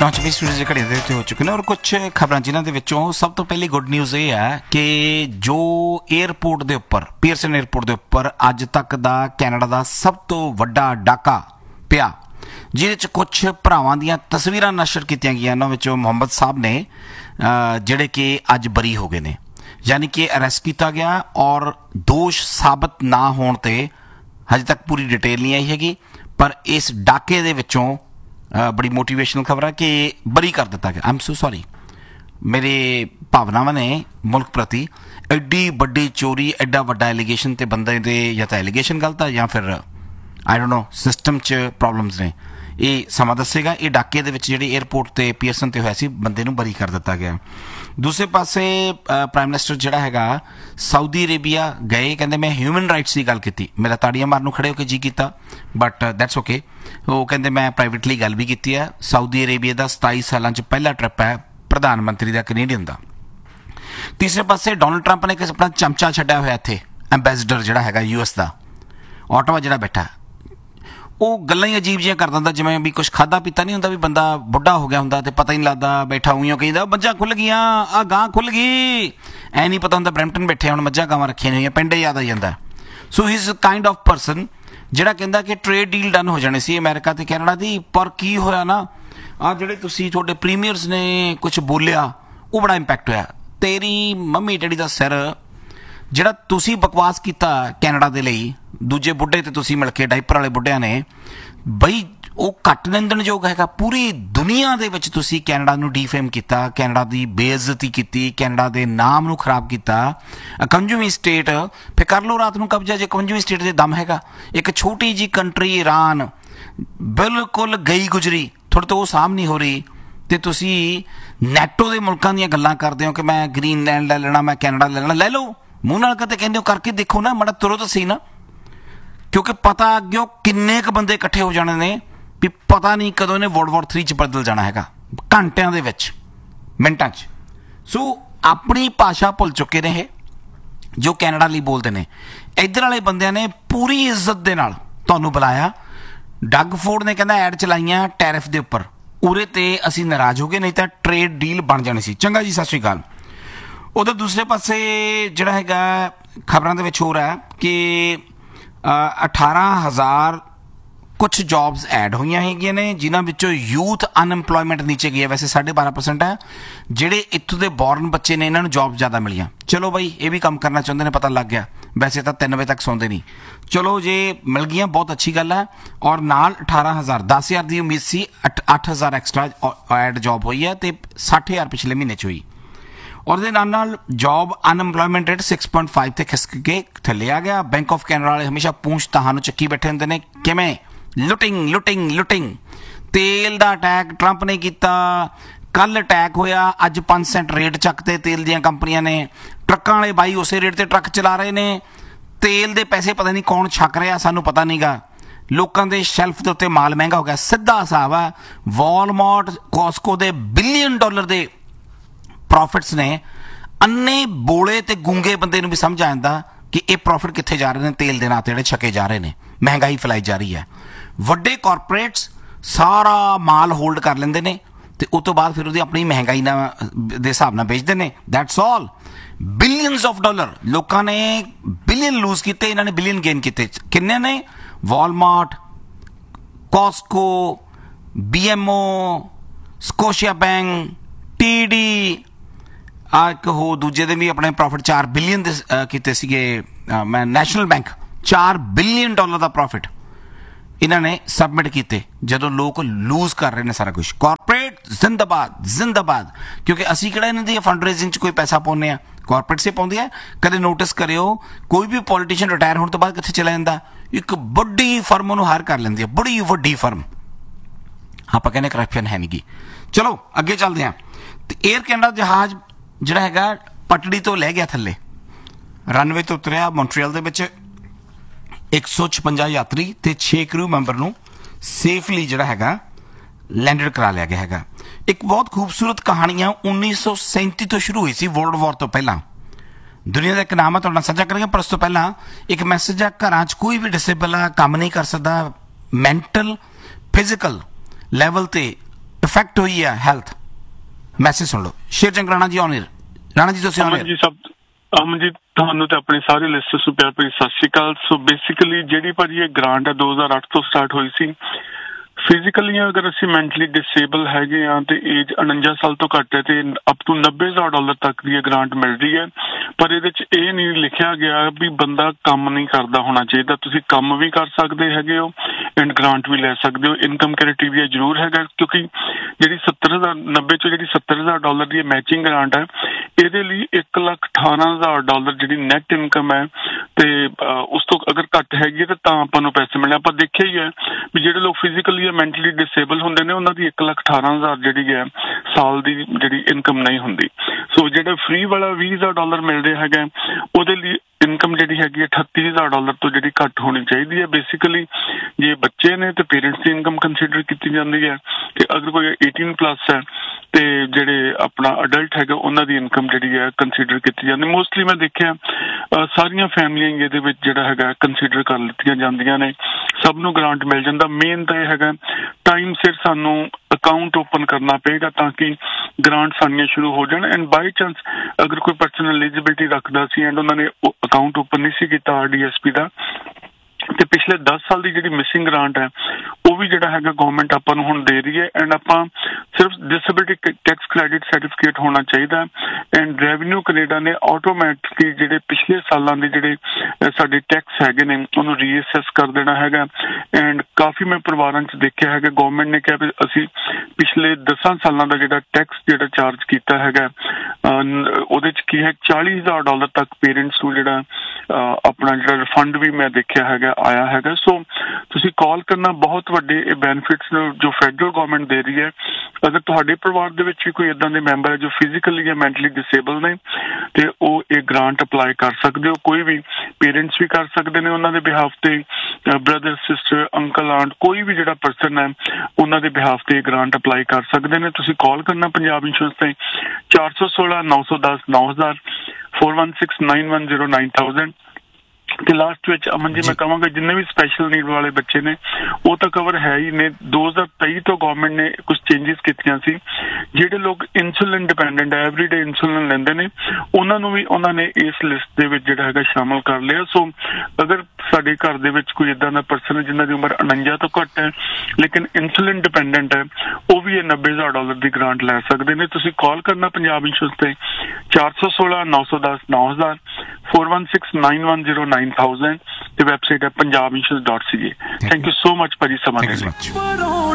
नौचवी studio के घड़ी ਦੇ ਹੋ ਚੁੱਕੇ ਨੇ ਔਰ ਕੁਝ ਖਬਰਾਂ ਜਿਨ੍ਹਾਂ ਦੇ ਵਿੱਚੋਂ ਸਭ ਤੋਂ ਪਹਿਲੀ ਗੁੱਡ ਨਿਊਜ਼ ਇਹ ਹੈ ਕਿ ਜੋ 에ਅਰਪੋਰਟ ਦੇ ਉੱਪਰ ਪੀਅਰਸਨ 에ਅਰਪੋਰਟ ਦੇ ਉੱਪਰ ਅੱਜ ਤੱਕ ਦਾ ਕੈਨੇਡਾ ਦਾ ਸਭ ਤੋਂ ਵੱਡਾ ਡਾਕਾ ਪਿਆ, ਜਿਹਦੇ 'ਚ ਕੁਝ ਭਰਾਵਾਂ ਦੀਆਂ ਤਸਵੀਰਾਂ ਨਸ਼ਰ ਕੀਤੀਆਂ ਗਈਆਂ। ਉਹਨਾਂ ਵਿੱਚੋਂ ਮੁਹੰਮਦ ਸਾਹਿਬ ਨੇ ਜਿਹੜੇ ਕਿ ਅੱਜ ਬਰੀ ਹੋ ਗਏ ਨੇ, ਯਾਨੀ ਕਿ ਅਰੈਸਟ ਕੀਤਾ ਗਿਆ ਔਰ ਦੋਸ਼ ਸਾਬਤ ਨਾ ਹੋਣ ਤੇ ਹਜੇ ਤੱਕ ਪੂਰੀ ਡਿਟੇਲ ਨਹੀਂ ਆਈ ਹੈਗੀ, ਪਰ ਇਸ ਡਾਕੇ ਦੇ ਵਿੱਚੋਂ बड़ी मोटिवेशनल खबर है कि बरी कर दिता गया। आई एम सो सॉरी, मेरे भावनावां ने मुल्क प्रति एड्डी वड्डी चोरी एड्डा वड्डा एलीगेशन ते बंदे दे या तो एलीगेशन गलत है या फिर आई डोंट नो सिस्टम च प्रॉब्लम्स ने, ये समा दसेगा। ये डाके दे विच जिहड़ी एयरपोर्ट ते पीयरसन ते होया सी बंदे नूं बरी कर दिता गया। दूसरे पासे प्राइम मिनिस्टर जिहड़ा हैगा साउदी अरेबिया गए, कहंदे मैं ह्यूमन राइट्स की गल कीती, मेरा ताड़ियां मारन नूं खड़े होकर जी कीता, बट दैट्स ओके। वो कहंदे मैं प्राइवेटली गल भी कीती है। साउदी अरेबिया का 27 सालों च पहला ट्रिप है प्रधानमंत्री का कनेडियन का। तीसरे पासे डोनल्ड ट्रंप ने अपना चमचा छड्डिया होया इत्थे, एंबेसडर जिहड़ा हैगा यूएस का ऑटोवा जिहड़ा बैठा, वो गल्लां ही अजीब जिहियां कर दिंदा, जिवें भी कुछ खादा पीता नहीं हुंदा, भी बंदा बुढ़ा हो गया हुंदा ते पता ही नहीं लगदा, बैठा उइयों कहिंदा मੱਝਾਂ खुल गईयां, आ गां खुल गई, ऐ नहीं पता हुंदा ब्रैम्पटन बैठे हुण मੱਝਾਂ गावां रखियां होईयां, पिंड याद आ जांदा। सो he is kind of person ਜਿਹੜਾ ਕਹਿੰਦਾ ਕਿ ਟ੍ਰੇਡ ਡੀਲ ਡਨ ਹੋ ਜਾਣੀ ਸੀ ਅਮਰੀਕਾ ਤੇ ਕੈਨੇਡਾ ਦੀ, ਪਰ ਕੀ ਹੋਇਆ ਨਾ, ਆ ਜਿਹੜੇ ਤੁਸੀਂ ਤੁਹਾਡੇ ਪ੍ਰੀਮੀਅਰਸ ਨੇ ਕੁਝ ਬੋਲਿਆ ਉਹ ਬੜਾ ਇੰਪੈਕਟ ਹੋਇਆ। ਤੇਰੀ ਮੰਮੀ ਡੈਡੀ ਦਾ ਸਿਰ ਜਿਹੜਾ ਤੁਸੀਂ ਬਕਵਾਸ ਕੀਤਾ ਕੈਨੇਡਾ ਦੇ ਲਈ, ਦੂਜੇ ਬੁੱਢੇ ਤੇ ਤੁਸੀਂ ਮਿਲ ਕੇ ਡਾਈਪਰ ਵਾਲੇ ਬੁੱਢਿਆਂ ਨੇ, ਬਈ ਉਹ ਘੱਟ ਨਿੰਦਣਯੋਗ ਹੈਗਾ। ਪੂਰੀ ਦੁਨੀਆ ਦੇ ਵਿੱਚ ਤੁਸੀਂ ਕੈਨੇਡਾ ਨੂੰ ਡੀਫੇਮ ਕੀਤਾ, ਕੈਨੇਡਾ ਦੀ ਬੇਇੱਜ਼ਤੀ ਕੀਤੀ, ਕੈਨੇਡਾ ਦੇ ਨਾਮ ਨੂੰ ਖਰਾਬ ਕੀਤਾ। 51ਵੀਂ ਸਟੇਟ ਫਿਰ ਕਰ ਲਓ ਰਾਤ ਨੂੰ ਕਬਜ਼ਾ, ਜੇ 51ਵੀਂ ਸਟੇਟ ਦੇ ਦਮ ਹੈਗਾ। ਇੱਕ ਛੋਟੀ ਜਿਹੀ ਕੰਟਰੀ ਈਰਾਨ ਬਿਲਕੁਲ ਗਈ ਗੁਜਰੀ, ਤੁਹਾਡੇ ਤੋਂ ਉਹ ਸਾਂਭ ਨਹੀਂ ਹੋ ਰਹੀ, ਤੇ ਤੁਸੀਂ ਨੈਟੋ ਦੇ ਮੁਲਕਾਂ ਦੀਆਂ ਗੱਲਾਂ ਕਰਦੇ ਹੋ ਕਿ ਮੈਂ ਗ੍ਰੀਨਲੈਂਡ ਲੈ ਲੈਣਾ, ਮੈਂ ਕੈਨੇਡਾ ਲੈ ਲੈਣਾ। ਲੈ ਲਓ, ਮੂੰਹ ਨਾਲ ਕਦੇ ਕਹਿੰਦੇ ਹੋ, ਕਰਕੇ ਦੇਖੋ ਨਾ, ਮਾੜਾ ਤੁਰੋ ਤਾਂ ਸਹੀ ਨਾ, ਕਿਉਂਕਿ ਪਤਾ ਅੱਗੇ ਕਿੰਨੇ ਕੁ ਬੰਦੇ ਇਕੱਠੇ ਹੋ ਜਾਣੇ ਨੇ ਵੀ ਪਤਾ ਨਹੀਂ ਕਦੋਂ ਇਹਨੇ World War 3 'ਚ ਬਦਲ ਜਾਣਾ ਹੈਗਾ, ਘੰਟਿਆਂ ਦੇ ਵਿੱਚ, ਮਿੰਟਾਂ 'ਚ। ਸੋ ਆਪਣੀ ਭਾਸ਼ਾ ਭੁੱਲ ਚੁੱਕੇ ਨੇ ਇਹ ਜੋ ਕੈਨੇਡਾ ਲਈ ਬੋਲਦੇ ਨੇ। ਇੱਧਰ ਵਾਲੇ ਬੰਦਿਆਂ ਨੇ ਪੂਰੀ ਇੱਜ਼ਤ ਦੇ ਨਾਲ ਤੁਹਾਨੂੰ ਬੁਲਾਇਆ। ਡੱਗ ਫੋਰਡ ਨੇ ਕਹਿੰਦਾ ਐਡ ਚਲਾਈਆਂ ਟੈਰਿਫ ਦੇ ਉੱਪਰ, ਉਰੇ ਤੇ ਅਸੀਂ ਨਾਰਾਜ਼ ਹੋ ਗਏ, ਨਹੀਂ ਤਾਂ ਟ੍ਰੇਡ ਡੀਲ ਬਣ ਜਾਣੀ ਸੀ। ਚੰਗਾ ਜੀ, ਸਤਿ ਸ਼੍ਰੀ ਅਕਾਲ। ਉਧਰ ਦੂਸਰੇ ਪਾਸੇ ਜਿਹੜਾ ਹੈਗਾ ਖਬਰਾਂ ਦੇ ਵਿੱਚ ਹੋ ਰਿਹਾ ਕਿ 18,000 ਕੁਛ ਜੌਬਸ ਐਡ ਹੋਈਆਂ ਹੈਗੀਆਂ ਨੇ, ਜਿਨ੍ਹਾਂ ਵਿੱਚੋਂ ਯੂਥ ਅਨਐਮਪਲੋਇਮੈਂਟ ਨੀਚੇ ਗਈ ਹੈ। ਵੈਸੇ 12.5% ਹੈ। ਜਿਹੜੇ ਇੱਥੋਂ ਦੇ ਬੋਰਨ ਬੱਚੇ ਨੇ ਇਹਨਾਂ ਨੂੰ ਜੌਬ ਜ਼ਿਆਦਾ ਮਿਲੀਆਂ। ਚਲੋ ਬਾਈ, ਇਹ ਵੀ ਕੰਮ ਕਰਨਾ ਚਾਹੁੰਦੇ ਨੇ, ਪਤਾ ਲੱਗ ਗਿਆ। ਵੈਸੇ ਤਾਂ 3 ਵਜੇ ਤੱਕ ਸੌਂਦੇ ਨਹੀਂ, ਚਲੋ ਜੇ ਮਿਲ ਗਈਆਂ ਬਹੁਤ ਅੱਛੀ ਗੱਲ ਹੈ। ਔਰ ਨਾਲ 18,000 10,000 ਦੀ ਉਮੀਦ ਸੀ, 8,000 ਐਕਸਟਰਾ ਐਡ ਜੌਬ ਹੋਈ ਹੈ ਤੇ 60,000 ਪਿਛਲੇ ਮਹੀਨੇ 'ਚ ਹੋਈ। ਔਰ ਦੇ ਨਾਲ ਜੌਬ ਅਨਐਮਪਲੋਇਮੈਂਟ ਰੇਟ 6.5 ਤੇ ਖਿਸਕ ਕੇ ਥੱਲੇ ਆ ਗਿਆ। ਬੈਂਕ ਆਫ ਕੈਨੇਡਾ ਵਾਲੇ ਹਮੇਸ਼ਾ ਪੂੰਛ ਤੁਹਾਨੂੰ ਚੱਕੀ ਬੈਠੇ ਹੁੰਦੇ ਨੇ, ਕਿਵੇਂ ਲੁਟਿੰਗ। ਤੇਲ ਦਾ ਅਟੈਕ ਟਰੰਪ ਨੇ ਕੀਤਾ, ਕੱਲ ਅਟੈਕ ਹੋਇਆ, ਅੱਜ 5 ਸੈਂਟ ਰੇਟ ਚੱਕਤੇ ਤੇਲ ਦੀਆਂ ਕੰਪਨੀਆਂ ਨੇ। ਟਰੱਕਾਂ ਵਾਲੇ ਬਾਈ ਉਸੇ ਰੇਟ ਤੇ ਟਰੱਕ ਚਲਾ ਰਹੇ ਨੇ। ਤੇਲ ਦੇ ਪੈਸੇ ਪਤਾ ਨਹੀਂ ਕੌਣ ਛਕ ਰਿਹਾ, ਸਾਨੂੰ ਪਤਾ ਨਹੀਂਗਾ। ਲੋਕਾਂ ਦੇ ਸ਼ੈਲਫ ਦੇ ਉੱਤੇ ਮਾਲ ਮਹਿੰਗਾ ਹੋ ਗਿਆ। ਸਿੱਧਾ ਹਿਸਾਬ ਆ, ਵਾਲਮਾਰਟ ਕੋਸਕੋ ਦੇ $1 ਬਿਲੀਅਨ ਦੇ ਪ੍ਰੋਫਿਟਸ ਨੇ। ਅੰਨੇ ਬੋਲੇ ਤੇ ਗੂੰਗੇ ਬੰਦੇ ਨੂੰ ਵੀ ਸਮਝ ਆ ਜਾਂਦਾ ਕਿ ਇਹ ਪ੍ਰੋਫਿਟ ਕਿੱਥੇ ਜਾ ਰਹੇ ਨੇ, ਤੇਲ ਦੇ ਨਾਂ ਤੇ ਜਿਹੜੇ ਛਕੇ ਜਾ ਰਹੇ ਨੇ। ਮਹਿੰਗਾਈ ਫੈਲਾਈ ਜਾ ਰਹੀ ਹੈ। ਵੱਡੇ ਕਾਰਪੋਰੇਟਸ ਸਾਰਾ ਮਾਲ ਹੋਲਡ ਕਰ ਲੈਂਦੇ ਨੇ ਤੇ ਉਸ ਤੋਂ ਬਾਅਦ ਫਿਰ ਉਹਦੀ ਆਪਣੀ ਮਹਿੰਗਾਈ ਨਾਲ ਦੇ ਹਿਸਾਬ ਨਾਲ ਵੇਚਦੇ ਨੇ। That's all. Billions of dollar ਲੋਕਾਂ ਨੇ ਬਿਲੀਅਨ ਲੂਜ਼ ਕੀਤੇ, ਇਹਨਾਂ ਨੇ ਬਿਲੀਅਨ ਗੇਨ ਕੀਤੇ। ਕਿੰਨੇ ਨੇ? Walmart, Costco, BMO, Scotia bank, TD, ਆ ਇੱਕ ਹੋਰ ਦੂਜੇ ਦੇ ਵੀ ਆਪਣੇ ਪ੍ਰੋਫਿਟ 4 ਬਿਲੀਅਨ ਦੇ ਕੀਤੇ ਸੀਗੇ। ਮੈਂ ਨੈਸ਼ਨਲ ਬੈਂਕ $4 ਬਿਲੀਅਨ ਦਾ ਪ੍ਰੋਫਿਟ ਇਹਨਾਂ ਨੇ ਸਬਮਿਟ ਕੀਤੇ, ਜਦੋਂ ਲੋਕ ਲੂਜ਼ ਕਰ ਰਹੇ ਨੇ ਸਾਰਾ ਕੁਝ। ਕਾਰਪੋਰੇਟ ਜ਼ਿੰਦਾਬਾਦ, ਕਿਉਂਕਿ ਅਸੀਂ ਕਿਹੜਾ ਇਹਨਾਂ ਦੀ ਫੰਡ ਰੇਜ਼ਿੰਗ 'ਚ ਕੋਈ ਪੈਸਾ ਪਾਉਂਦੇ ਆ, ਕਾਰਪੋਰੇਟ ਸੇ ਪਾਉਂਦੇ ਆ। ਕਦੇ ਨੋਟਿਸ ਕਰਿਓ, ਕੋਈ ਵੀ ਪੋਲੀਟੀਸ਼ੀਅਨ ਰਿਟਾਇਰ ਹੋਣ ਤੋਂ ਬਾਅਦ ਕਿੱਥੇ ਚਲਾ ਜਾਂਦਾ? ਇੱਕ ਵੱਡੀ ਫਰਮ ਉਹਨੂੰ ਹਾਇਰ ਕਰ ਲੈਂਦੀ ਹੈ, ਬੜੀ ਵੱਡੀ ਫਰਮ। ਆਪਾਂ ਕਹਿੰਦੇ ਕਰਪਸ਼ਨ ਹੈ ਨਹੀਂ ਗੀ। ਚਲੋ ਅੱਗੇ ਚੱਲਦੇ ਹਾਂ। ਤੇ 에ਅਰ ਕੈਨੇਡਾ ਜਹਾਜ਼ ਜਿਹੜਾ ਹੈਗਾ ਪਟੜੀ ਤੋਂ ਲੈ ਗਿਆ ਥੱਲੇ, ਰਨਵੇ ਤੋਂ ਉਤਰਿਆ ਮੌਂਟਰੀਅਲ ਦੇ ਵਿੱਚ। 156 ਯਾਤਰੀ ਤੇ 6 ਕਰੂ ਮੈਂਬਰ ਨੂੰ ਸੇਫਲੀ ਜਿਹੜਾ ਹੈਗਾ ਲੈਂਡਡ ਕਰਾ ਲਿਆ ਗਿਆ ਹੈਗਾ। ਇੱਕ ਬਹੁਤ ਖੂਬਸੂਰਤ ਕਹਾਣੀ ਆ, 1937 ਤੋਂ ਸ਼ੁਰੂ ਹੋਈ ਸੀ, ਵਰਲਡ ਵਾਰ ਤੋਂ ਪਹਿਲਾਂ। ਦੁਨੀਆ ਦਾ ਇੱਕ ਨਾਮ ਆ, ਤੁਹਾਡੇ ਨਾਲ ਸਾਂਝਾ ਕਰਾਂਗੇ, ਪਰ ਉਸ ਤੋਂ ਪਹਿਲਾਂ ਇੱਕ ਮੈਸੇਜ ਆ। ਘਰਾਂ 'ਚ ਕੋਈ ਵੀ ਡਿਸੇਬਲ ਆ, ਕੰਮ ਨਹੀਂ ਕਰ ਸਕਦਾ, ਮੈਂਟਲ ਫਿਜ਼ੀਕਲ ਲੈਵਲ ਤੇ ਅਫੈਕਟ ਹੋਈ ਹੈ ਹੈਲਥ, ਮੈਸੇਜ ਸੁਣ ਲਓ। ਸ਼ੇਰ ਚੰਗ ਰਾਣਾ ਜੀ ਔਨ 에ਅਰ। ਰਾਣਾ ਜੀ ਤੁਸੀਂ ਔਨ 에ਅਰ। ਅਮਨ ਜੀ ਤੁਹਾਨੂੰ ਤੇ ਆਪਣੇ ਸਾਰੇ ਲਿਸਟਰਸ ਨੂੰ ਪਿਆਰ ਭਰੀ ਸਤਿ ਸ਼੍ਰੀ ਅਕਾਲ। ਸੋ ਬੇਸਿਕਲੀ ਜਿਹੜੀ ਭਾਜੀ ਇਹ ਗ੍ਰਾਂਟ ਹੈ 2008 ਤੋਂ ਸਟਾਰਟ ਹੋਈ ਸੀ। ਫਿਜ਼ੀਕਲੀ ਅਗਰ ਅਸੀਂ ਮੈਂਟਲੀ ਡਿਸੇਬਲ ਹੈਗੇ ਆ ਤੇ ਏਜ 49 ਸਾਲ ਤੋਂ ਘੱਟ ਹੈ ਤੇ ਅਪ ਟੂ $90,000 ਤੱਕ ਦੀ ਇਹ ਗ੍ਰਾਂਟ ਮਿਲ ਰਹੀ ਹੈ। ਪਰ ਇਹਦੇ 'ਚ ਇਹ ਨਹੀਂ ਲਿਖਿਆ ਗਿਆ ਵੀ ਬੰਦਾ ਕੰਮ ਨਹੀਂ ਕਰਦਾ ਹੋਣਾ ਚਾਹੀਦਾ। ਤੁਸੀਂ ਕੰਮ ਵੀ ਕਰ ਸਕਦੇ ਹੈਗੇ ਹੋ ਐਂਡ ਗ੍ਰਾਂਟ ਵੀ ਲੈ ਸਕਦੇ ਹੋ। ਇਨਕਮ ਕ੍ਰਾਈਟੇਰੀਆ ਜ਼ਰੂਰ ਹੈਗਾ, ਕਿਉਂਕਿ ਜਿਹੜੀ 90 ਚੋਂ ਜਿਹੜੀ $70,000 ਦੀ ਮੈਚਿੰਗ ਗ੍ਰਾਂਟ ਹੈ ਇਹਦੇ ਲਈ $1,18,000 ਜਿਹੜੀ ਨੈਟ ਇਨਕਮ ਹੈ ਤੇ ਉਸ ਤੋਂ ਅਗਰ ਘੱਟ ਹੈਗੀ ਹੈ ਤਾਂ ਆਪਾਂ ਨੂੰ ਪੈਸੇ ਮਿਲਣੇ। ਆਪਾਂ ਦੇਖਿਆ ਹੀ ਹੈ ਵੀ ਜਿਹੜੇ ਲੋਕ ਫਿਜ਼ੀਕਲੀ ਮੈਂਟਲੀ ਡਿਸੇਬਲ ਹੁੰਦੇ ਨੇ ਉਹਨਾਂ ਦੀ 1,18,000 ਜਿਹੜੀ ਹੈ ਸਾਲ ਦੀ ਜਿਹੜੀ ਇਨਕਮ ਨਹੀਂ ਹੁੰਦੀ। ਸੋ ਜਿਹੜਾ ਫ੍ਰੀ ਵਾਲਾ $20,000 ਮਿਲ ਰਿਹਾ ਹੈਗਾ ਉਹਦੇ ਲਈ ਇਨਕਮ ਜਿਹੜੀ ਹੈਗੀ $38,000 ਤੋਂ ਜਿਹੜੀ ਘੱਟ ਹੋਣੀ ਚਾਹੀਦੀ ਹੈ। ਬੇਸਿਕਲੀ ਜੇ ਬੱਚੇ ਨੇ ਤੇ ਪੇਰੈਂਟਸ ਦੀ ਇਨਕਮ ਕੰਸੀਡਰ ਕੀਤੀ ਜਾਂਦੀ ਹੈ ਤੇ ਅਗਰ ਕੋਈ 18+ ਹੈ ਤੇ ਜਿਹੜੇ ਆਪਣਾ ਅਡਲਟ ਹੈਗਾ ਉਹਨਾਂ ਦੀ ਇਨਕਮ ਜਿਹੜੀ ਹੈ ਕੰਸੀਡਰ ਕੀਤੀ ਜਾਂਦੀ। ਮੋਸਟਲੀ ਮੈਂ ਦੇਖਿਆ ਸਾਰੀਆਂ ਫੈਮਲੀਆਂ ਇਹਦੇ ਵਿੱਚ ਜਿਹੜਾ ਹੈਗਾ ਕੰਸੀਡਰ ਕਰ ਲਿੱਤੀਆਂ ਜਾਂਦੀਆਂ ਨੇ, ਸਭ ਨੂੰ ਗ੍ਰਾਂਟ ਮਿਲ ਜਾਂਦਾ। ਮੇਨ ਤਾਂ ਇਹ ਹੈਗਾ ਟਾਈਮ ਸਿਰ ਸਾਨੂੰ ਅਕਾਊਂਟ ਓਪਨ ਕਰਨਾ ਪਏਗਾ ਤਾਂ ਕਿ ਗ੍ਰਾਂਟ ਸਾਨੀਆਂ ਸ਼ੁਰੂ ਹੋ ਜਾਣ। ਐਂਡ ਬਾਈ ਚਾਂਸ ਅਗਰ ਕੋਈ ਪਰਸਨ ਐਲੀਜੀਬਿਲਿਟੀ ਰੱਖਦਾ ਸੀ ਐਂਡ ਉਹਨਾਂ ਨੇ ਅਕਾਊਂਟ ਓਪਨ ਨਹੀਂ ਸੀ ਕੀਤਾ RDSP ਦਾ ਤੇ ਪਿਛਲੇ 10 ਸਾਲ ਦੀ ਜਿਹੜੀ ਮਿਸਿੰਗ ਗ੍ਰਾਂਟ ਹੈ ਉਹ ਵੀ ਜਿਹੜਾ ਹੈਗਾ ਗਵਰਨਮੈਂਟ ਆਪਾਂ ਨੂੰ ਹੁਣ ਦੇ ਰਹੀ ਹੈ। ਐਂਡ ਆਪਾਂ ਸਿਰਫ ਡਿਸੇਬਿਲਿਟੀ ਟੈਕਸ ਕ੍ਰੈਡਿਟ ਸਰਟੀਫਿਕੇਟ ਹੋਣਾ ਚਾਹੀਦਾ। ਐਂਡ ਰੈਵਨਿਊ ਕੈਨੇਡਾ ਨੇ ਆਟੋਮੈਟਿਕਲੀ ਜਿਹੜੇ ਪਿਛਲੇ ਸਾਲਾਂ ਦੇ ਜਿਹੜੇ ਸਾਡੇ ਟੈਕਸ ਹੈਗੇ ਨੇ ਉਹਨੂੰ ਰੀਅਸੈਸ ਕਰ ਦੇਣਾ ਹੈਗਾ। ਐਂਡ ਕਾਫੀ ਮੈਂ ਪਰਿਵਾਰਾਂ 'ਚ ਦੇਖਿਆ ਹੈਗਾ ਗਵਰਨਮੈਂਟ ਨੇ ਕਿਹਾ ਵੀ ਅਸੀਂ ਪਿਛਲੇ 10 ਸਾਲਾਂ ਦਾ ਜਿਹੜਾ ਟੈਕਸ ਜਿਹੜਾ ਚਾਰਜ ਕੀਤਾ ਹੈਗਾ ਉਹਦੇ 'ਚ ਕੀ ਹੈ $40,000 ਤੱਕ ਪੇਰੈਂਟਸ ਨੂੰ ਜਿਹੜਾ ਆਪਣਾ ਜਿਹੜਾ ਰਿਫੰਡ ਵੀ ਮੈਂ ਦੇਖਿਆ ਹੈਗਾ ਆਇਆ ਹੈਗਾ। ਸੋ ਤੁਸੀਂ ਕਾਲ ਕਰਨਾ, ਬਹੁਤ ਵੱਡੇ ਇਹ ਬੈਨੀਫਿਟਸ ਜੋ ਫੈਡਰਲ ਗਵਰਨਮੈਂਟ ਦੇ ਰਹੀ ਹੈ। ਅਗਰ ਤੁਹਾਡੇ ਪਰਿਵਾਰ ਦੇ ਵਿੱਚ ਵੀ ਕੋਈ ਇੱਦਾਂ ਦੇ ਮੈਂਬਰ ਹੈ ਜੋ ਫਿਜ਼ੀਕਲੀ ਜਾਂ ਮੈਂਟਲੀ ਡਿਸੇਬਲ ਨੇ ਤੇ ਉਹ ਇਹ ਗ੍ਰਾਂਟ ਅਪਲਾਈ ਕਰ ਸਕਦੇ ਹੋ। ਕੋਈ ਵੀ ਪੇਰੈਂਟਸ ਵੀ ਕਰ ਸਕਦੇ ਨੇ ਉਹਨਾਂ ਦੇ ਬਿਹਾਫ ਤੇ, ਬ੍ਰਦਰ ਸਿਸਟਰ ਅੰਕਲ ਆਂਟ ਕੋਈ ਵੀ ਜਿਹੜਾ ਪਰਸਨ ਹੈ ਉਹਨਾਂ ਦੇ ਬਿਹਾਫ ਤੇ ਗ੍ਰਾਂਟ ਅਪਲਾਈ ਕਰ ਸਕਦੇ ਨੇ। ਤੁਸੀਂ ਕਾਲ ਕਰਨਾ ਪੰਜਾਬ ਇੰਸ਼ੋਰੈਂਸ ਤੇ 416 910 9000 416 910 9000 ਤੇ ਲਾਸਟ ਵਿੱਚ ਅਮਨ ਜੀ ਮੈਂ ਕਹਾਂਗਾ ਜਿੰਨੇ ਵੀ ਸਪੈਸ਼ਲ ਨੀਡ ਵਾਲੇ ਬੱਚੇ ਨੇ ਉਹ ਤਾਂ ਕਵਰ ਹੈ ਹੀ ਨੇ। 2023 ਤੋਂ ਗਵਰਨਮੈਂਟ ਨੇ ਕੁਝ ਚੇਂਜਸ ਕੀਤੀਆਂ ਸੀ। ਜਿਹੜੇ ਲੋਕ ਇਨਸੂਲਿਨ ਡਿਪੈਂਡੈਂਟ ਹੈ, ਐਵਰੀਡੇ ਇਨਸੂਲਿਨ ਲੈਂਦੇ ਨੇ, ਉਹਨਾਂ ਨੂੰ ਵੀ ਉਹਨਾਂ ਨੇ ਇਸ ਲਿਸਟ ਦੇ ਵਿੱਚ ਜਿਹੜਾ ਹੈਗਾ ਸ਼ਾਮਲ ਕਰ ਲਿਆ। ਸੋ ਅਗਰ ਸਾਡੇ ਘਰ ਦੇ ਵਿੱਚ ਕੋਈ ਇੱਦਾਂ ਦਾ ਪਰਸਨ ਹੈ ਜਿਨ੍ਹਾਂ ਦੀ ਉਮਰ 49 ਤੋਂ ਘੱਟ ਹੈ ਲੇਕਿਨ ਇਨਸੂਲਿਨ ਡਿਪੈਂਡੈਂਟ ਹੈ ਉਹ ਵੀ ਇਹ $90,000 ਦੀ ਗ੍ਰਾਂਟ ਲੈ ਸਕਦੇ ਨੇ। ਤੁਸੀਂ ਕਾਲ ਕਰਨਾ ਪੰਜਾਬ ਇੰਸ਼ੋਰੈਂਸ ਤੇ 416 910 9000 416 910 9000 ਤੇ ਵੈਬਸਾਈਟ ਹੈ punjabinsurance.ca। Thank you so much ਭਾਜੀ ਸਮਾਂ ਦੇਣ ਲਈ।